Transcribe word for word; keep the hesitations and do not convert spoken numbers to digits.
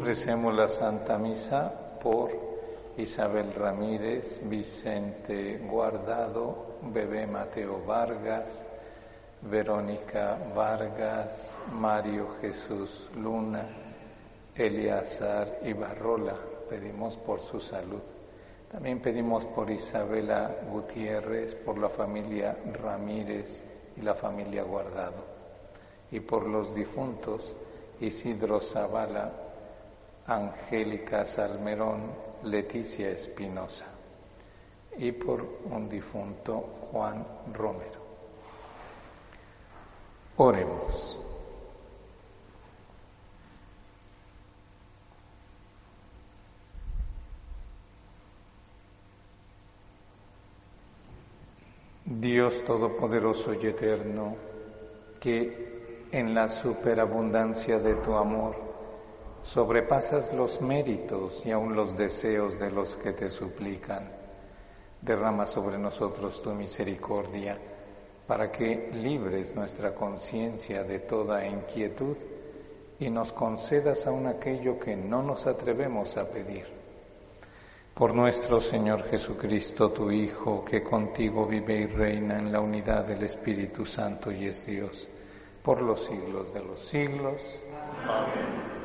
Ofrecemos la Santa Misa por Isabel Ramírez, Vicente Guardado, Bebé Mateo Vargas, Verónica Vargas, Mario Jesús Luna, Eleazar Ibarrola. Pedimos por su salud. También pedimos por Isabela Gutiérrez, por la familia Ramírez y la familia Guardado, y por los difuntos Isidro Zavala, Angélica Salmerón, Leticia Espinosa, y por un difunto Juan Romero. Oremos. Dios Todopoderoso y Eterno, que en la superabundancia de tu amor sobrepasas los méritos y aun los deseos de los que te suplican, derrama sobre nosotros tu misericordia, para que libres nuestra conciencia de toda inquietud y nos concedas aún aquello que no nos atrevemos a pedir. Por nuestro Señor Jesucristo, tu Hijo, que contigo vive y reina en la unidad del Espíritu Santo y es Dios, por los siglos de los siglos. Amén.